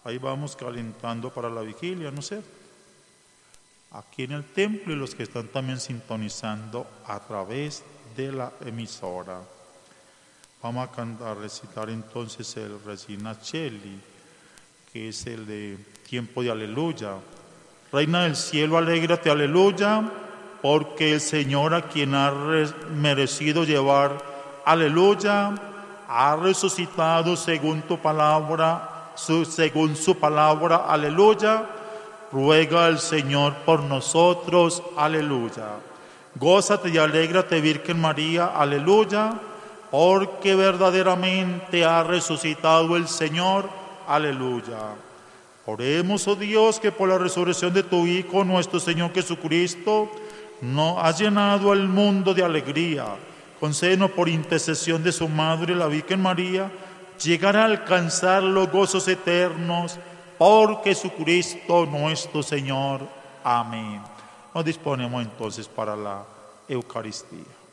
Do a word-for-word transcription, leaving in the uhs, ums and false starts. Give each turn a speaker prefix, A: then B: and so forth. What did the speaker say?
A: Ahí vamos calentando para la vigilia, ¿no sé? Aquí en el templo y los que están también sintonizando a través de la emisora. Vamos a, cantar, a recitar entonces el Regina Cheli, que es el de tiempo de aleluya. Reina del cielo, alégrate, aleluya, porque el Señor, a quien ha merecido llevar, aleluya, ha resucitado según tu palabra, su, según su palabra, aleluya. Ruega al Señor por nosotros, aleluya. Gózate y alégrate, Virgen María, aleluya, porque verdaderamente ha resucitado el Señor, aleluya. Oremos, oh Dios, que por la resurrección de tu Hijo, nuestro Señor Jesucristo, nos has llenado al mundo de alegría. Concédenos por intercesión de su Madre, la Virgen María, llegar a alcanzar los gozos eternos por Jesucristo nuestro Señor. Amén. Nos disponemos entonces para la Eucaristía.